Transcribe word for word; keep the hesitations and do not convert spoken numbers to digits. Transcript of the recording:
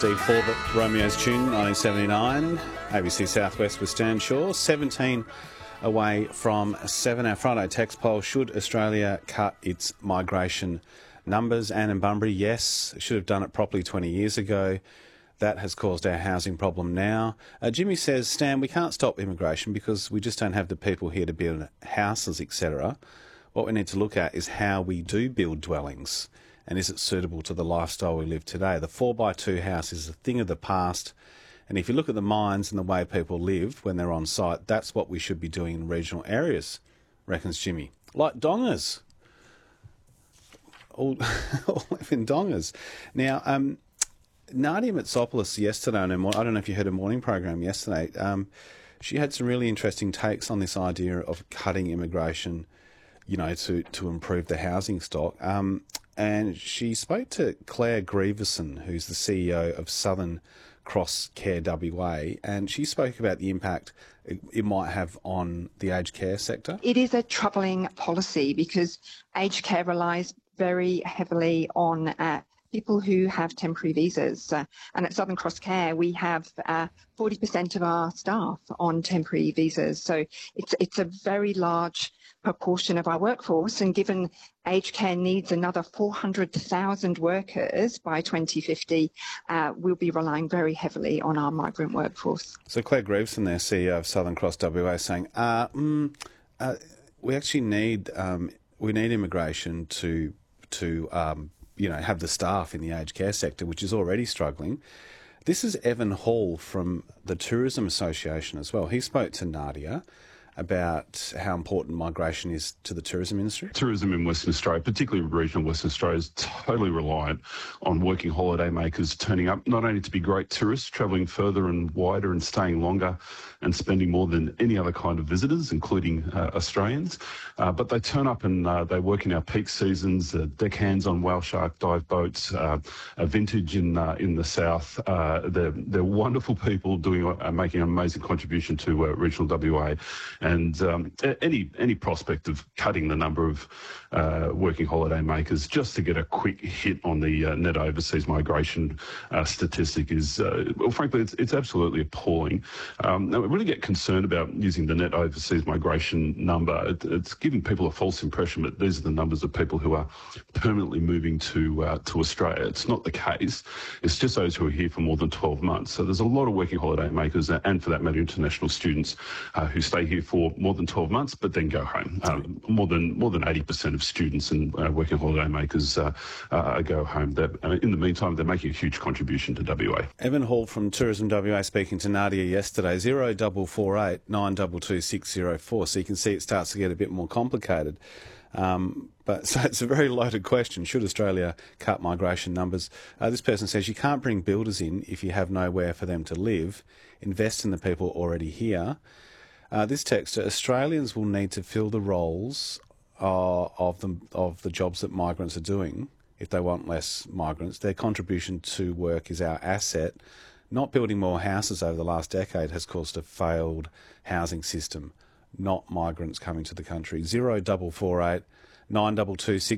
Steve Forbett, Romeo's Tune, nineteen seventy-nine. A B C Southwest with Stan Shaw. seventeen away from seven. Our Friday text poll: should Australia cut its migration numbers? Anne and Bunbury, yes. Should have done it properly twenty years ago. That has caused our housing problem now. Uh, Jimmy says, Stan, we can't stop immigration because we just don't have the people here to build houses, et cetera. What we need to look at is how we do build dwellings, and is it suitable to the lifestyle we live today? The four by two house is a thing of the past, and if you look at the mines and the way people live when they're on site, that's what we should be doing in regional areas, reckons Jimmy. Like dongers. All, all live in dongers. Now, um, Nadia Mitsopoulos yesterday, on her, I don't know if you heard her morning program yesterday, um, she had some really interesting takes on this idea of cutting immigration, you know, to, to improve the housing stock. Um, and she spoke to Claire Grieverson, who's the C E O of Southern Cross Care W A, and she spoke about the impact it, it might have on the aged care sector. It is a troubling policy because aged care relies very heavily on uh, people who have temporary visas. Uh, and at Southern Cross Care, we have uh, forty percent of our staff on temporary visas. So it's it's a very large proportion of our workforce. And given aged care needs another four hundred thousand workers by twenty fifty, uh, we'll be relying very heavily on our migrant workforce. So Claire Grieverson, their C E O of Southern Cross W A, is saying, uh, mm, uh, we actually need um, we need immigration to to um, you know, have the staff in the aged care sector, which is already struggling. This is Evan Hall from the Tourism Association as well. He spoke to Nadia about how important migration is to the tourism industry. Tourism in Western Australia, particularly regional Western Australia, is totally reliant on working holiday makers turning up, not only to be great tourists, travelling further and wider and staying longer and spending more than any other kind of visitors, including uh, Australians, uh, but they turn up and uh, they work in our peak seasons, uh, deckhands on whale shark dive boats, uh, a vintage in uh, in the south. Uh, they're, they're wonderful people doing uh, making an amazing contribution to uh, regional W A. And um, any any prospect of cutting the number of uh, working holiday makers just to get a quick hit on the uh, net overseas migration uh, statistic is, uh, well, frankly, it's, it's absolutely appalling. Um, now, we really get concerned about using the net overseas migration number. It, it's giving people a false impression that these are the numbers of people who are permanently moving to uh, to Australia. It's not the case. It's just those who are here for more than twelve months. So there's a lot of working holiday makers, and for that matter, international students uh, who stay here for for more than twelve months, but then go home. Um, more than more than eighty percent of students and uh, working holiday makers uh, uh, go home. Uh, in the meantime, they're making a huge contribution to W A. Evan Hall from Tourism W A speaking to Nadia yesterday. Zero double four eight nine double two six zero four. So you can see it starts to get a bit more complicated. Um, but so it's a very loaded question. Should Australia cut migration numbers? Uh, this person says you can't bring builders in if you have nowhere for them to live. Invest in the people already here. Uh, this texter, Australians will need to fill the roles uh, of the, of the jobs that migrants are doing if they want less migrants. Their contribution to work is our asset. Not building more houses over the last decade has caused a failed housing system, not migrants coming to the country. Zero double four eight nine double two six